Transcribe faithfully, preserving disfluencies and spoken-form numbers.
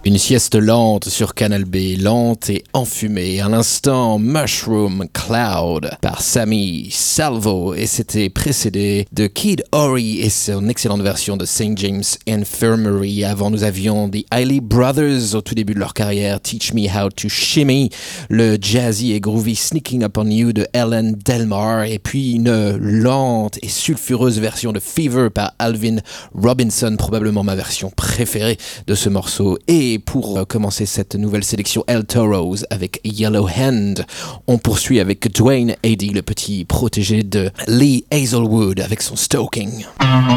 Une sieste lente sur Canal B, lente et enfumée. À l'instant, Mushroom Cloud par Sammy Salvo, et c'était précédé de Kid Ory et son excellente version de Saint James Infirmary. Avant, nous avions The Eiley Brothers au tout début de leur carrière, Teach Me How to Shimmy, le jazzy et groovy Sneaking Up on You de Ellen Delmar, et puis une lente et sulfureuse version de Fever par Alvin Robinson, probablement ma version préférée de ce morceau. Et pour commencer cette nouvelle sélection, El Toros avec Yellow Hand. On poursuit avec Dwayne Eddy, le petit protégé de Lee Hazelwood avec son Stoking. Mm-hmm.